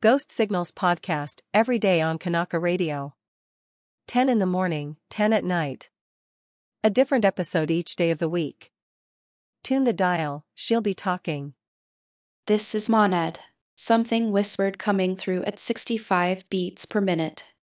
Ghost Signals podcast every day on Kanaka Radio. 10 in the morning, 10 at night. A different episode each day of the week. Tune the dial, she'll be talking. This is Monad. Something whispered coming through at 65 beats per minute.